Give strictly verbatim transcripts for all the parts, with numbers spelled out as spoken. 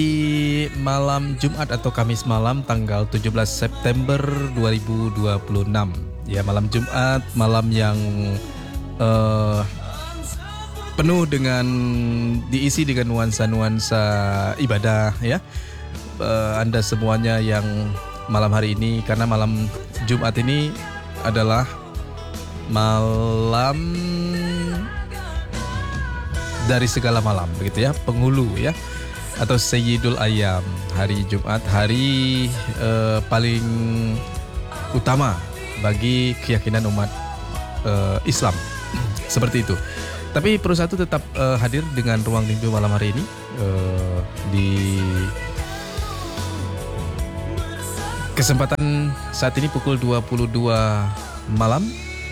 Di malam Jumat atau Kamis malam tanggal tujuh belas September dua ribu dua puluh enam. Ya, malam Jumat, malam yang uh, penuh dengan diisi dengan nuansa-nuansa ibadah ya. Uh, anda semuanya yang malam hari ini, karena malam Jumat ini adalah malam dari segala malam begitu ya, penghulu ya, atau Sayyidul Ayyam, hari Jumat, hari uh, paling utama bagi keyakinan umat uh, Islam. Seperti itu. Tapi Perusahaan tetap uh, hadir dengan Ruang Rindu malam hari ini uh, di kesempatan saat ini pukul dua puluh dua malam.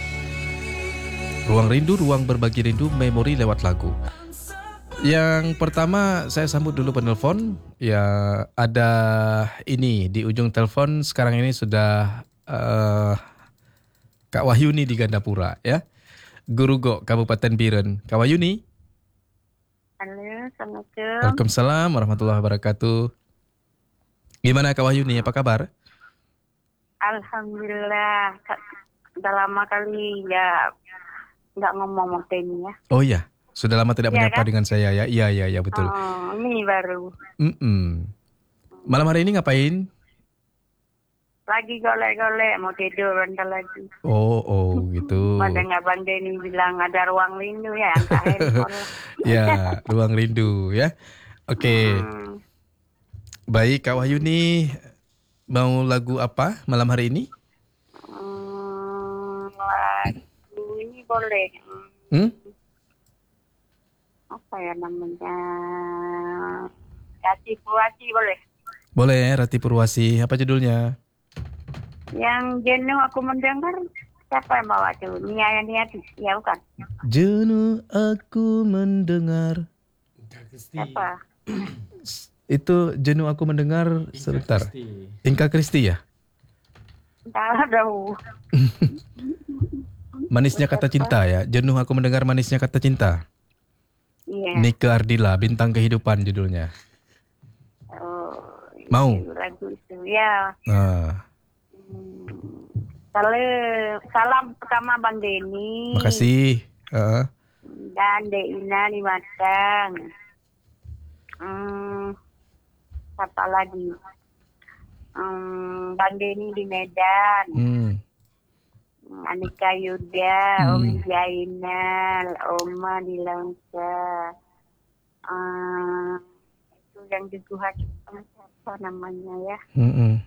Ruang Rindu, ruang berbagi rindu, memori lewat lagu. Yang pertama saya sambut dulu penelpon. Ya, ada ini di ujung telepon sekarang ini sudah uh, Kak Wahyuni di Gandapura ya. Gerugok, Kabupaten Biren. Kak Wahyuni. Halo, Assalamualaikum. Waalaikumsalam warahmatullahi wabarakatuh. Gimana Kak Wahyuni, apa kabar? Alhamdulillah. Sudah lama kali ya nggak ngomong sama ini ya. Oh iya, sudah lama tidak ya, menyapa kan? Dengan saya ya. Iya, iya, iya, betul. Oh, ini baru. Mm-mm. Malam hari ini ngapain? Lagi golek-golek, mau tidur bentar lagi. Oh, oh gitu. Mendengar Bang Denny bilang ada ruang rindu ya, angkat handphone. Ya, ruang rindu ya. Oke. Okay. Hmm. Baik, Kak Wahyuni, mau lagu apa malam hari ini? Hmm, lagu ini boleh. Hmm? Apa ya namanya? Rati Purwasi boleh? Boleh, Rati Purwasi. Apa judulnya? Yang jenuh aku mendengar, siapa yang bawa tuh? Nia Nia ya bukan? Jenuh aku mendengar. Siapa? Itu jenuh aku mendengar. Inka sebentar. Kristi. Inka Kristi ya? Entah tahu. Manisnya kata cinta ya. Jenuh aku mendengar manisnya kata cinta. Iya. Nike Ardila, Bintang Kehidupan judulnya. Oh. Mau? Lagu itu ya. Nah. Salam, salam pertama Bang Denny. Makasih. Uh. Dan Dek Ina di Matang. Hmm, apa lagi? Hmm, Bang Denny di Medan. Hmm. Anika Yuda, hmm. Om Jainal, Oma di Langsa. Uh, itu yang di Tuhan apa namanya ya? Hmm.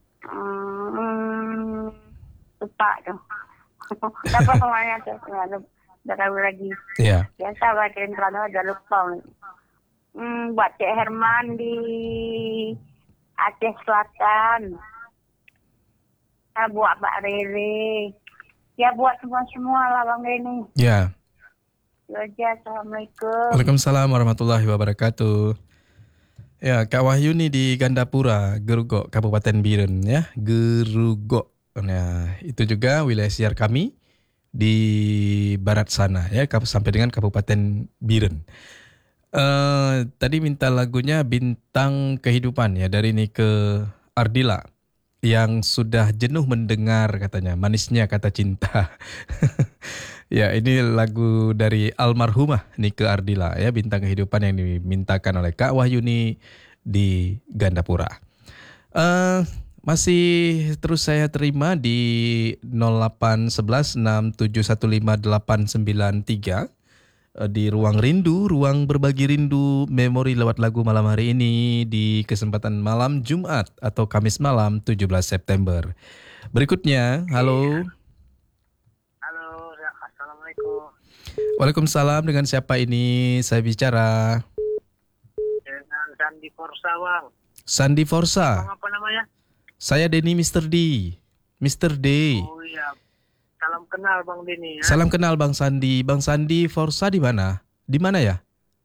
Hmm, lupa dong. Apa namanya tuh? Udah tahu lagi. Iya. Biasa bacain kalau udah lupa. Hmm, buat Cek Herman di Aceh Selatan. Ah, buat Mbak Rere. Ya buat semua-semua lah Bang Denny. Ya. Ya, Assalamualaikum. Waalaikumsalam warahmatullahi wabarakatuh. Ya, Kak Wahyuni di Gandapura, Gerugok, Kabupaten Biren ya, Gerugok. Nah, itu juga wilayah siar kami di barat sana ya, sampai dengan Kabupaten Biren. Uh, tadi minta lagunya Bintang Kehidupan ya dari Nike Ardila yang sudah jenuh mendengar katanya manisnya kata cinta. Ya, ini lagu dari almarhumah Nike Ardila ya, Bintang Kehidupan yang dimintakan oleh Kak Wahyuni di Gandapura. Uh, masih terus saya terima di nol delapan satu satu enam tujuh satu lima delapan sembilan tiga uh, di Ruang Rindu, ruang berbagi rindu, memori lewat lagu malam hari ini di kesempatan malam Jumat atau Kamis malam tujuh belas September. Berikutnya, halo. Waalaikumsalam, dengan siapa ini saya bicara? Dengan Sandi Forsa, Bang. Sandi Forsa. Bang, apa namanya? Saya Denny Mister D. Mister D. Oh iya. Salam kenal Bang Denny ya. Salam kenal Bang Sandi. Bang Sandi Forsa di mana? Di mana ya?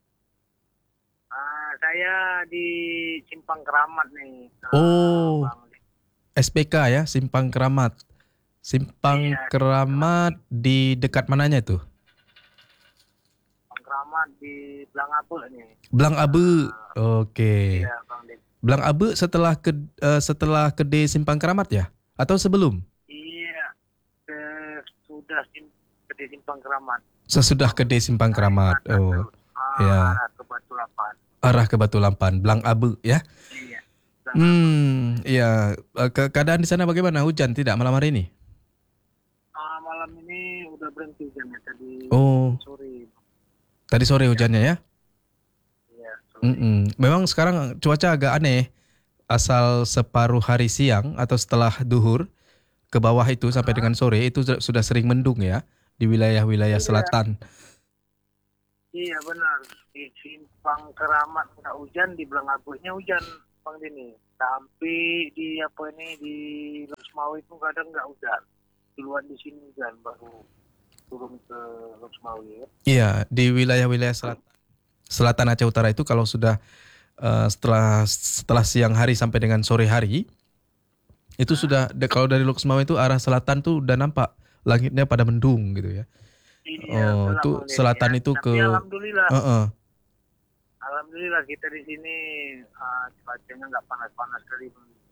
Uh, saya di Simpang Keramat nih. Oh. Bang. S P K ya, Simpang Keramat. Simpang iya, Keramat di dekat mananya itu? Keramat di Belang Abu nih. Belang Abu. Oke. Iya, Bang Din. Belang Abu setelah ke, eh, setelah Kedai Simpang Keramat ya? Atau sebelum? Iya, ke- sudah sim- ke Simpang Keramat. Sesudah Kedai Simpang Keramat. Oh, Ah, ya. arah ke Batu Lapan. Arah ke Batu Lampan, Belang Abu ya. Iya. Hmm, iya. Eh, Ke keadaan di sana bagaimana? Hujan tidak malam hari ini? Ah, malam ini udah berhenti hujannya tadi Oh, sore. tadi sore hujannya ya? Iya, sore. Mm-mm. Memang sekarang cuaca agak aneh. Asal separuh hari siang atau setelah duhur ke bawah itu sampai dengan sore itu su- sudah sering mendung ya di wilayah-wilayah Iya. selatan. Iya benar. Di Simpang Keramat nggak hujan, di Belang Abunya hujan, Bang Dini. Tapi di apa ini di Losmawi itu kadang nggak hujan. Duluan di sini hujan, baru turun ke Losmawi. Ya. Iya, di wilayah-wilayah selatan, selatan Aceh Utara itu kalau sudah eh, setelah setelah siang hari sampai dengan sore hari itu sudah de- kalau dari Loksmawe itu arah selatan tuh udah nampak langitnya pada mendung gitu ya. Iya, Oh, betul, itu Bang Dini, selatan ya. itu Tapi ke alhamdulillah, Heeh. alhamdulillah kita di sini ah, cuacanya nggak panas-panas sekali.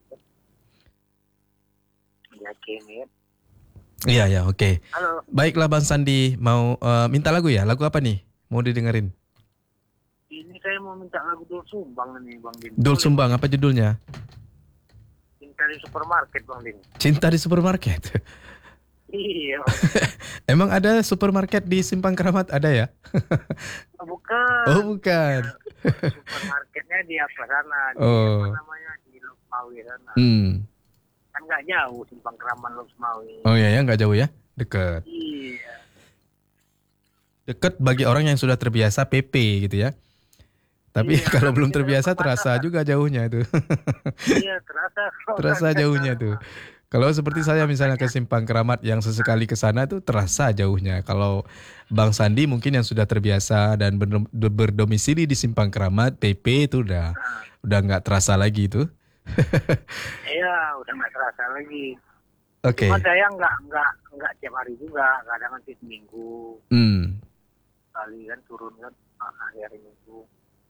Ya, kini. Iya ya, oke. Halo. Baiklah Bang Sandi, mau eh, minta lagu ya? Lagu apa nih? Mau didengerin? Ini saya mau minta lagu Dul Sumbang nih, Bang Dini. Dul Boleh, Sumbang Bang? apa judulnya? Cinta di supermarket, Bang Dini. Cinta di supermarket. Iya. Emang ada supermarket di Simpang Keramat ada ya? Oh, bukan. Oh, bukan. Supermarketnya di apa sana? Di Oh. apa namanya? Di Lukmawi sana. Hmm. Kan nggak jauh Simpang Keramat Lukmawi. Oh iya ya, nggak jauh ya? Deket. Iya. Deket bagi orang yang sudah terbiasa P P gitu ya. Tapi Iya, kalau belum tapi terbiasa dalam terasa perbatasan. juga jauhnya itu. Iya, terasa. Terasa jauhnya tuh. Kalau seperti saya misalnya ke Simpang Keramat yang sesekali ke sana tuh terasa jauhnya. Kalau Bang Sandi mungkin yang sudah terbiasa dan ber- berdomisili di Simpang Keramat, P P itu udah udah nggak terasa lagi itu. Iya, udah nggak terasa lagi. Oke. Cuma saya nggak nggak nggak tiap hari juga, kadang nanti seminggu Hmm. kali kan turun kan ah, hari-hari minggu.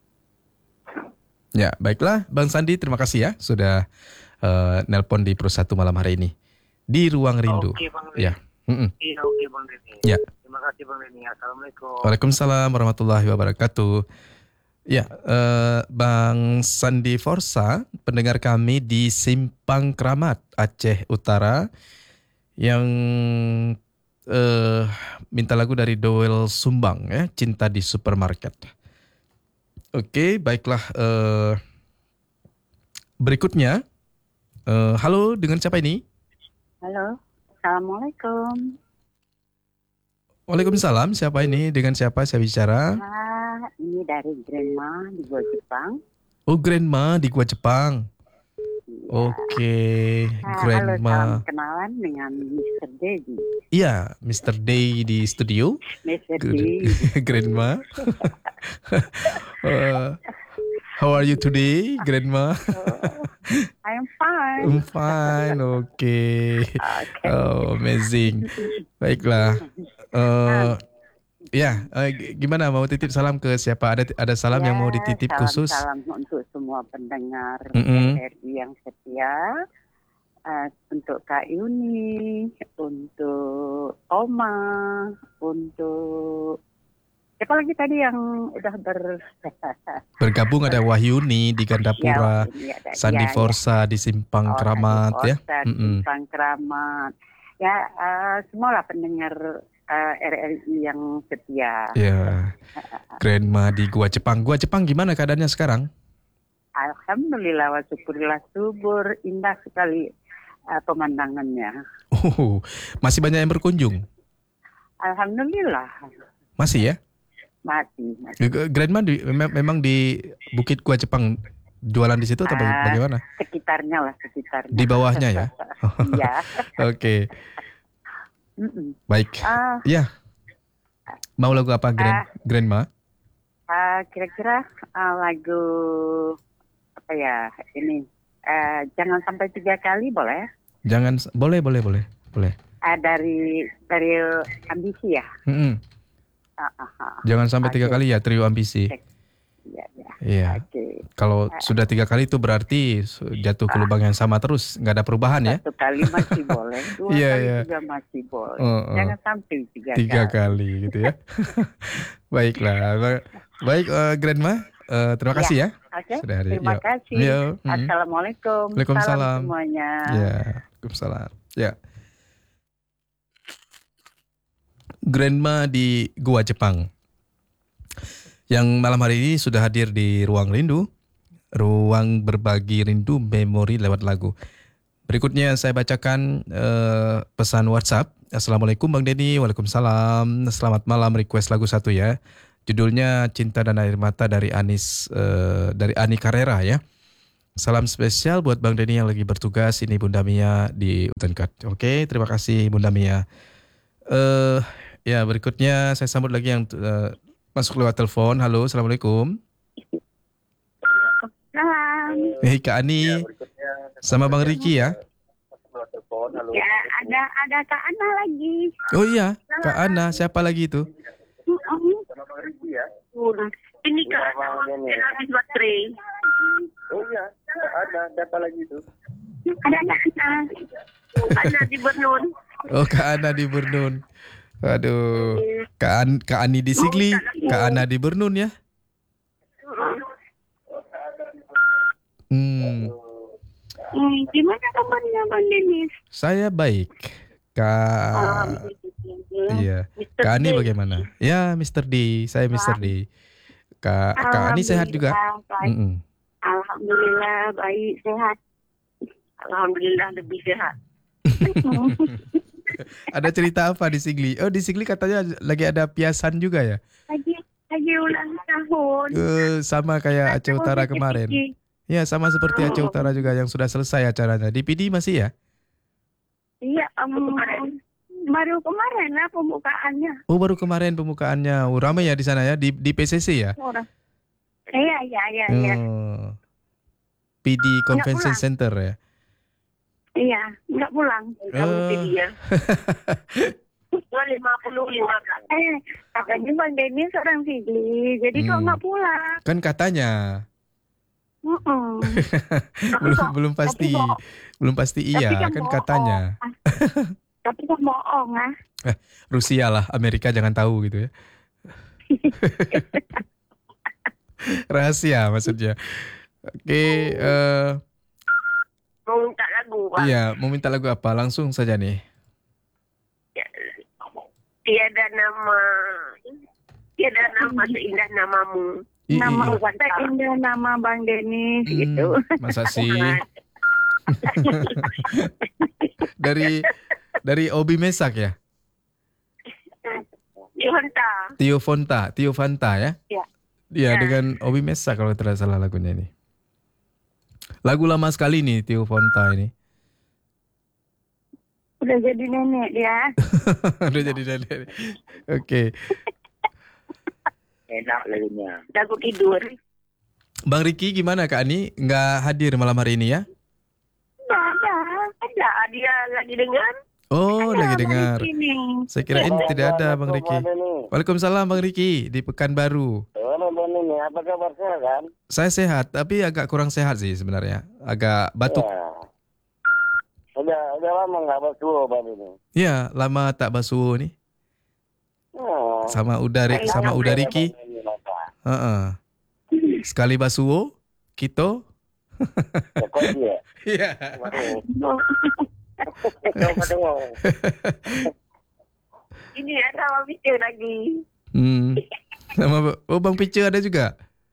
Ya, baiklah Bang Sandi, terima kasih ya sudah eh, nelpon di Pro satu malam hari ini di Ruang Rindu. Oke, Bang Deni. Ya. Mm-mm. Iya, oke Bang Deni. Ya. Terima kasih Bang Deni. Assalamualaikum. Waalaikumsalam warahmatullahi wabarakatuh. Ya, eh, Bang Sandi Forsa, pendengar kami di Simpang Keramat, Aceh Utara, yang eh, minta lagu dari Doel Sumbang, ya, Cinta di Supermarket. Oke, baiklah. eh, berikutnya, eh, halo, dengan siapa ini? Halo, Assalamualaikum. Waalaikumsalam, siapa ini? Dengan siapa saya bicara? Ah, ini dari Grandma di Gua Jepang. Oh, Grandma di Gua Jepang. Iya. Oke, Ah, halo, Grandma. salam kenalan dengan mister Dedi. Iya, mister Day di studio. mister Good. Dedi. Grandma. Uh, how are you today, Grandma? I'm fine. I'm fine, oke. Oke. Oh, amazing. Baiklah. Uh, ya, uh, g- gimana mau titip salam ke siapa? Ada ada salam yang mau dititip salam, khusus? Salam untuk semua pendengar Mm-mm. R R I yang setia. Eh, untuk Kak Yuni, untuk Oma, untuk siapa lagi tadi yang udah ber Bergabung ada Wahyuni di Gandapura, Ya, ini ada- Sandi ya, ya. Forsa di Simpang Oh, Keramat Sandi ya. Forsa di Mm-mm. Simpang Keramat. Ya, eh, semualah pendengar eh, R R I yang setia. Ya, Grandma di Gua Jepang. Gua Jepang gimana keadaannya sekarang? Alhamdulillah wa syukurillah subur, indah sekali eh, pemandangannya. Oh, masih banyak yang berkunjung? Alhamdulillah Masih ya? masih. masih. G- Grandma di, mem- memang di Bukit Gua Jepang jualan di situ atau baga- Ah. bagaimana? Sekitarnya lah, sekitarnya. Di bawahnya ya? Iya. Oke, Mm-mm. baik. Ah, Ya, mau lagu apa Grand, Ah. Grandma? ah, kira-kira ah, lagu apa ya ini? eh, jangan sampai tiga kali boleh? Jangan, boleh, boleh, boleh, boleh. Ah, dari dari ambisi ya. Mm-mm. Ah, ah, ah. Jangan sampai tiga Oke. kali ya trio ambisi. Iya, iya. Iya. Oke. Kalau sudah tiga kali itu berarti su- jatuh ke lubang yang sama terus, nggak ada perubahan ya. Satu kali masih boleh, dua Iya, kali iya. juga masih boleh. Oh, oh. Jangan sampai tiga, Tiga kali. kali gitu ya. Baiklah. Ba- Baik, eh, Grandma. Eh, terima kasih ya. Oke, Sudah hari. terima Yuk. kasih. Yuk. Mm. Assalamualaikum. Waalaikumsalam. Salam semuanya. Ya, Waalaikumsalam. Ya. Grandma di Gua Jepang. Yang malam hari ini sudah hadir di Ruang Rindu. Ruang berbagi rindu memori lewat lagu. Berikutnya saya bacakan uh, pesan WhatsApp. Assalamualaikum Bang Denny. Waalaikumsalam. Selamat malam, request lagu satu ya. Judulnya Cinta dan Air Mata dari Anis uh, dari Ani Carrera ya. Salam spesial buat Bang Denny yang lagi bertugas. Ini Bunda Mia di Utenkat. Oke, terima kasih Bunda Mia. Uh, ya berikutnya saya sambut lagi yang uh, masuk lewat telepon. Halo, Assalamualaikum. Salam. Hei Kak Ani, sama Bang Riki ya. Ya, ada ada Kak Ana lagi. Oh iya, Kak Ana, siapa lagi itu? Ini Kak Ana yang habis baterai. Oh iya, ada siapa lagi itu? Ada Kak Ana. Ana di Bernun. Oh Kak Ana di Bernun. Aduh, Kak, An- Kak Ani di Sigli, Kak Ana di Bernun ya. Hmm, Hmm, gimana kabarnya Bang Denis? saya baik. Kak, iya. Kak Ani bagaimana? Ya, Mister D, saya Mister D. Kak, Kak Ani sehat juga. Alhamdulillah, baik. Mm-mm. Alhamdulillah baik, sehat. Alhamdulillah lebih sehat. Ada cerita apa di Sigli? Oh di Sigli katanya lagi ada piasan juga ya? Lagi lagi ulang tahun. Eh, sama kayak Aceh Utara kemarin. Ya sama seperti Aceh Utara juga yang sudah selesai acaranya. Di P D masih ya? Iya, um, baru kemarin lah pembukaannya. Oh baru kemarin pembukaannya. Oh, ramai ya di sana ya di di P C C ya? Orang. Iya, iya, iya, iya. Oh. P D Convention pulang. Center ya? Iya, enggak pulang. Oh. dia. lima puluh lima kan. Eh, katanya Bang Denis orang Sigli, jadi kok Hmm. enggak pulang. Kan katanya. Mm-mm. belum belum pasti. kok- Belum pasti tapi iya, kan kan bohong. katanya. Tapi kan bohong ah. Rusia lah, Amerika jangan tahu gitu ya. Rahasia maksudnya. Oke, eh Mau minta lagu, Pak. iya, mau minta lagu apa? Langsung saja nih. Tiada nama, tiada nama seindah namamu. I- i- Nama i- seindah nama Bang Denis Hmm, gitu. Masa sih? dari dari Obi Mesak ya? Yonta. Tio Fonta, Tio Fanta ya? Ya. Iya, Ya. dengan Obi Mesak kalau tidak salah lagunya ini. Lagu lama sekali nih Tio Fonta ini. Udah jadi nenek dia. Udah jadi nenek. Oke. Enak lagunya. Lagu tidur. Bang Riki gimana Kak Ani? Nggak hadir malam hari ini ya? Ada, ada. Dia lagi dengar. Oh, Ada, lagi Bang dengar. Riki nih. Saya kirain tidak ada Bang Riki. Waalaikumsalam Bang Riki di Pekanbaru. Oh, Bang ini apa kabar sehat kan? Saya sehat, tapi agak kurang sehat sih sebenarnya. Agak batuk. Ya. Udah udah lama nggak basuh Bang ini. Iya, lama tak basuh nih. Oh. Sama udari sama udah Riki. Heeh. Sekali basuh, kita. Ya, kok dia? Iya. Ini ada sama Mister lagi. Hmm. Sama oh Bang Pice ada juga.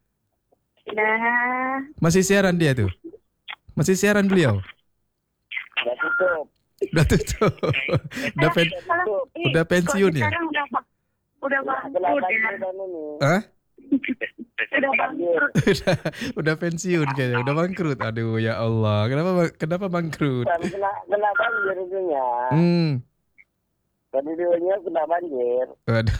Nah, Masih siaran dia tuh. Masih siaran beliau. Udah tutup. Udah tutup. Udah pen kalau- eh, udah pensiun kok ya? Sekarang udah ba- udah bangkrut Kenapa ya. dia Bang ini? Hah? Udah bangkrut. udah udah pensiun kayaknya, udah bangkrut. Aduh ya Allah, kenapa bang- kenapa bangkrut? Kan kena kena banjir itunya. Hmm. Tadi dulunya kena banjir. Waduh.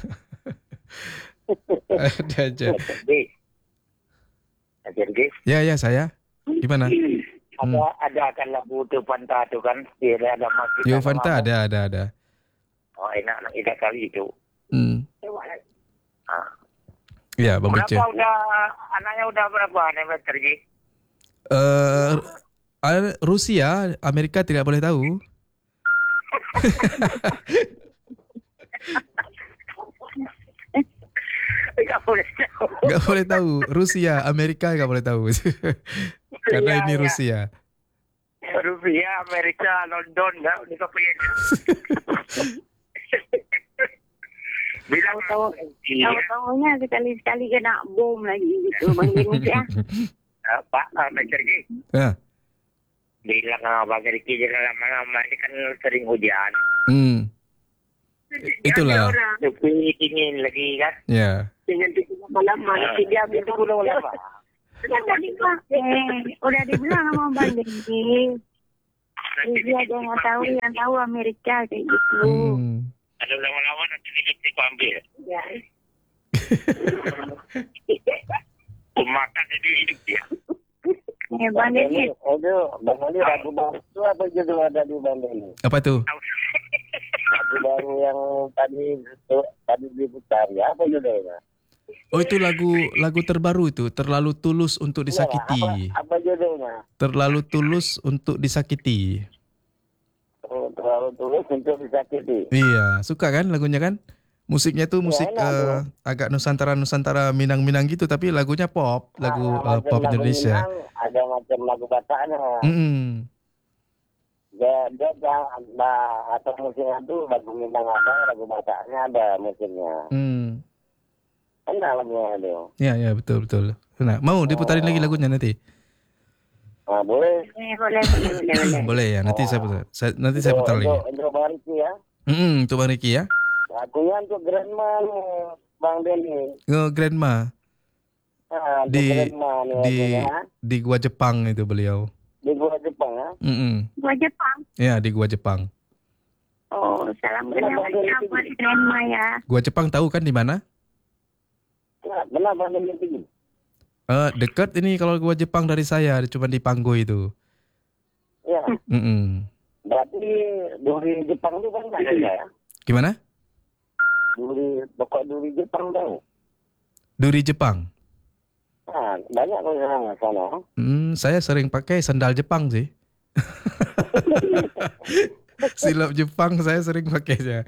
Ada aja. Di. Ajar Gi. Ya ya saya. Gimana? Ada ada kan lagu Tio Fanta itu kan dia ada masih. Tio Fanta ada ada ada. Oh enak enak kali itu. Hmm. Ya, Bang Pice. Berapa udah anaknya udah berapa nih Mister Ji? Eh, uh, Rusia, Amerika tidak boleh tahu. Enggak boleh tahu. Gak boleh tahu. Rusia, Amerika gak boleh tahu. Karena Iya, ini iya. Rusia. Rusia, Amerika, London enggak udah kepengen. Bilang tahu Tahu-tahunya sekali-sekali kena bom lagi gitu Bang Denis ya. Pak Mister Ji. Ya. Bilang sama Bang Riki jangan lama-lama ini kan sering hujan. Hmm. Itulah. Tapi dingin lagi kan. Ya. Dengan tiga lama nanti dia ambil dulu lama. Kan tadi Pak, eh, udah dibilang sama Bang Denis. Dia aja yang tahu, yang tahu Amerika kayak gitu. Hmm. Ada lama-lama nanti dikit aku ambil. Ya. Makan jadi hidup dia. Eh, Bang Denis. Aduh, Bang Denis lagu baru itu apa judul ada di Bang Denis? Apa tuh? Lagu baru yang tadi tadi diputar ya, apa judulnya? Oh, itu lagu lagu terbaru itu, Terlalu Tulus Untuk Disakiti. Apa, apa judulnya? Terlalu Tulus Untuk Disakiti. Oh, terlalu tulus untuk disakiti. Iya, suka kan lagunya kan? Musiknya tuh musik enak eh, agak Nusantara-Nusantara Minang-Minang gitu, tapi lagunya pop, lagu Ada eh, macam pop lagu Indonesia. Minang, ada macam lagu Bataknya. Mm-mm. Dia dia ada atau musiknya tuh lagu Minang ada, lagu Bataknya ada musiknya. Hmm. Enak lagunya itu. Ya, ya, betul betul. Nah, mau diputarin lagi lagunya nanti? Nah, boleh. Eh, boleh, boleh, boleh, boleh. Boleh ya, nanti saya putar. Saya, nanti saya putar lagi. Untuk, untuk Bang Riki ya. Mm-mm, untuk Bang Riki ya. Lagunya untuk Grandma nih, Bang Denny. Nge Grandma Nah, untuk di Grandma nih di lagunya. di gua Jepang itu beliau. Di gua Jepang ya. Mm-mm. Gua Jepang. Ya, di gua Jepang. Oh, salam kenal buat Grandma ya. Gua Jepang tahu kan di mana? Nah, benar Bang Denny pergi. Eh, dekat ini kalau gua Jepang dari saya, cuma di Panggo itu. Ya, Mm-mm. berarti duri Jepang itu banyak ya. Gimana? Duri, pokok duri Jepang tahu. Duri Jepang. Nah, banyak kok yang sana. Hmm, saya sering pakai sandal Jepang sih. Silap Jepang saya sering pakainya.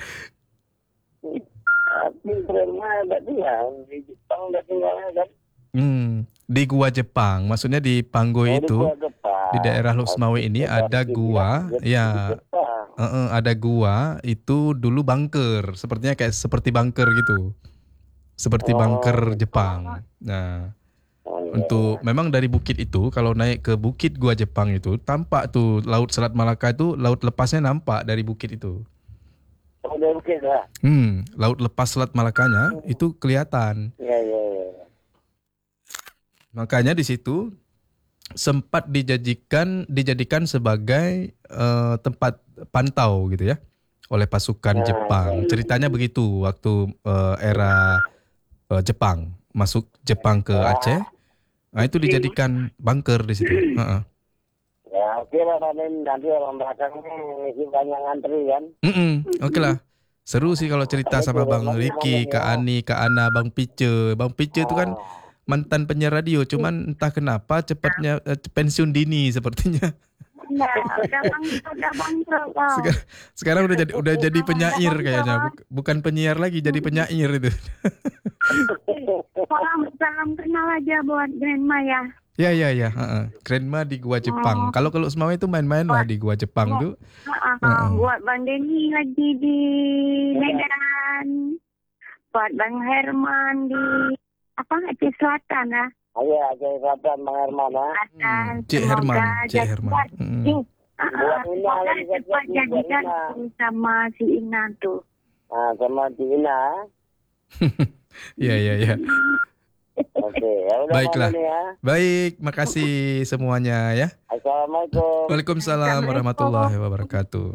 Tapi Grandma berarti ya di Jepang udah tinggalnya kan. Hmm, di gua Jepang, maksudnya di Panggo Oh, di itu, gua Jepang. di daerah Loksmawe ini ada gua, Di ya, Jepang. eh, eh, ada gua itu dulu bunker, sepertinya kayak seperti bunker gitu, seperti Oh. bunker Jepang. Nah, Oh, iya. untuk memang dari bukit itu, kalau naik ke bukit gua Jepang itu, tampak tuh Laut Selat Malaka itu, laut lepasnya nampak dari bukit itu. Oh, udah oke dah. Hmm, laut lepas Selat Malakanya itu kelihatan. Iya, iya, iya. Makanya di situ sempat dijadikan dijadikan sebagai eh, tempat pantau gitu ya oleh pasukan Jepang. Ceritanya begitu waktu eh, era eh, Jepang masuk Jepang ke Aceh. Nah, itu dijadikan bunker di situ. Heeh. Ya, oke lah Raden. Nanti orang belakang ini banyak ngantri kan. Mm-mm, Oke lah. Seru sih kalau cerita sama Bang Riki, Kak Ani, Kak Ana, Bang Pice. Bang Pice itu kan mantan penyiar radio, cuman entah kenapa cepatnya eh, pensiun dini sepertinya. Nah, udah bang, udah bangkrut kau. Sekarang, sekarang udah jadi udah jadi penyair kayaknya, Buk- bukan penyiar lagi, jadi penyair itu. Salam, salam kenal aja buat Grandma ya. Ya ya ya, heeh. Grandma di gua Jepang. Kalau kalau semua itu main-main lah di gua Jepang tuh. Uh, Heeh. buat Bang Denny lagi di Medan. Buat Bang Herman di apa Aceh Selatan ya. Ayo, Aceh Selatan, Bang Herman ya. Dan Cik semoga Herman, Cik jadi- Herman. Mm. Eh, ah, Buat ah, Ina semoga lagi, buat cepat Ina, jadikan buat Ina. sama si Ina tuh. Nah, sama Cina. Ya ya ya. Oke, ya udah Baiklah. Bang Denny ya. Baik, makasih semuanya ya. Assalamualaikum. Waalaikumsalam warahmatullahi wabarakatuh.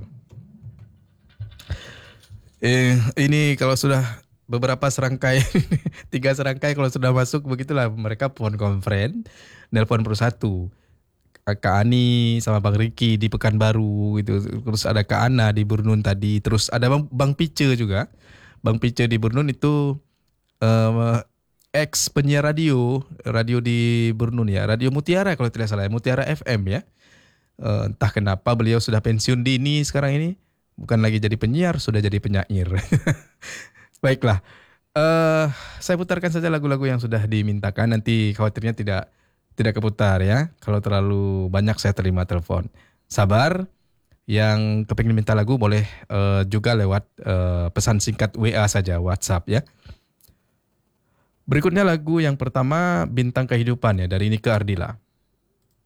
Eh, ini kalau sudah beberapa serangkai, tiga serangkai kalau sudah masuk begitulah mereka phone conference, nelpon per satu. Kak Ani sama Bang Riki di Pekanbaru gitu. Terus ada Kak Ana di Burnun tadi. Terus ada Bang, Bang Pice juga. Bang Pice di Burnun itu uh, ex penyiar radio, radio di Burnun ya, Radio Mutiara kalau tidak salah, Mutiara F M ya. Uh, entah kenapa beliau sudah pensiun dini sekarang ini, bukan lagi jadi penyiar, sudah jadi penyair. Baiklah, uh, saya putarkan saja lagu-lagu yang sudah dimintakan. Nanti khawatirnya tidak tidak keputar ya. Kalau terlalu banyak saya terima telepon. Sabar. Yang kepingin minta lagu boleh uh, juga lewat uh, pesan singkat W A saja, WhatsApp ya. Berikutnya lagu yang pertama Bintang Kehidupan ya dari Nika Ardila.